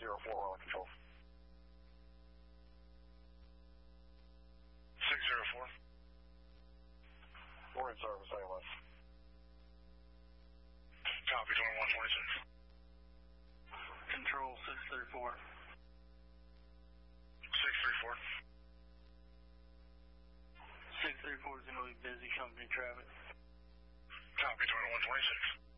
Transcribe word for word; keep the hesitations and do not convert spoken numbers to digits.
zero four, we're on control. six zero four. We're in service, A L S. Copy, twenty-one twenty-six. Control six three four. six three four. six three four is going to be busy company traffic. Copy, twenty-one twenty-six.